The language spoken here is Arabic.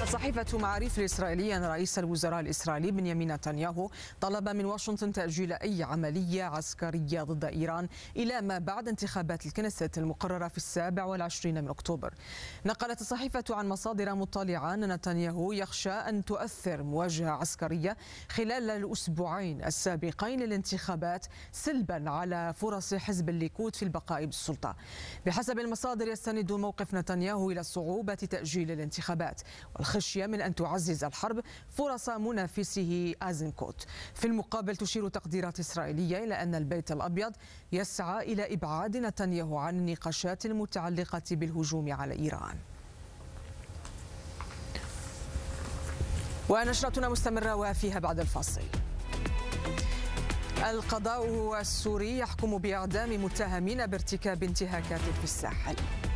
صحيفة معاريف الإسرائيلية أن رئيس الوزراء الإسرائيلي بنيامين نتنياهو طلب من واشنطن تأجيل أي عملية عسكرية ضد إيران إلى ما بعد انتخابات الكنيست المقررة في 27 من أكتوبر. نقلت الصحيفة عن مصادر مطلعة أن نتنياهو يخشى أن تؤثر مواجهة عسكرية خلال الأسبوعين السابقين للانتخابات سلبا على فرص حزب الليكود في البقاء بالسلطة. بحسب المصادر يستند موقف نتنياهو إلى صعوبة تأجيل الانتخابات والخشية من أن تعزز الحرب فرص منافسه أيزنكوت. في المقابل تشير تقديرات إسرائيلية إلى أن البيت الأبيض يسعى إلى إبعاد نتنياهو عن النقاشات المتعلقة بالهجوم على إيران. ونشرتنا مستمرة وفيها بعد الفاصل. القضاء السوري يحكم بإعدام متهمين بارتكاب انتهاكات في الساحل.